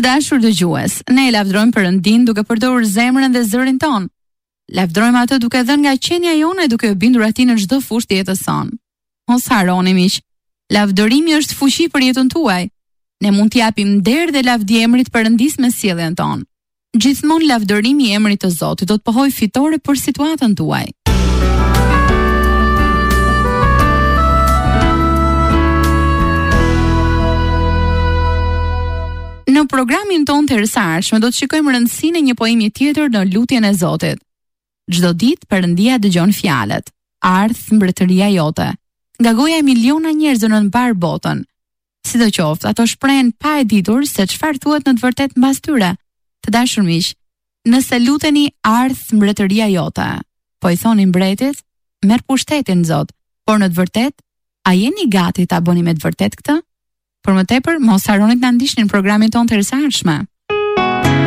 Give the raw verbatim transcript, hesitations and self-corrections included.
dashur dëgjues, ne e lavdrojmë Perëndin duke përdorur zemrën dhe zërin ton. Lavdrojmë atë duke dhënë nga qenia jone duke u bindur atij në çdo fushë të jetës sonë. Mos harroni miq, lavdërimi është fuqi për jetën tuaj. Ne mund t'japim nder dhe lavdi emrit Perëndis me sjelljen tonë. Gjithmonë lavdërimi i emrit të Zotit do të pohoj fitore për situatën tuaj. Në programin ton të erësarshme do të shikojmë rëndësinë e një poemi tjetër në lutjen e Zotit. Çdo ditë Perëndia dëgjon fjalët: "Ardh mbretëria jote." Nga goja e miliona njerëzve në mbar botën. Sidoqoftë, ato shprehen pa e ditur se çfarë thuhet në të vërtetë mbas tyre. Të dashur miq, nëse luteni "Ardh mbretëria jote", po i thoni mbretit, merr pushtetin Zot, por në të vërtetë, a jeni gati ta bëni me të vërtetë këtë? Për më tepër, mos harroni të na ndiqni në programin tonë të erësarshëm.